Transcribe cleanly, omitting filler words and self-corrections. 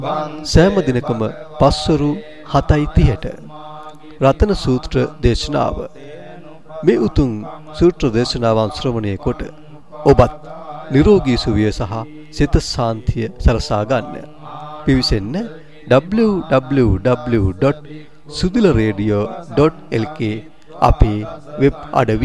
සෑම දිනකම පස්වරු 7:30ට රතන සූත්‍ර දේශනාව. මේ උතුම් සූත්‍ර දේශනාවන් ශ්‍රවණය කොට ඔබත් නිරෝගී සුවය සහ සිත ශාන්තිය සලසා ගන්න. පිවිසෙන්න www.sudilaradio.lk අපේ වෙබ් අඩවි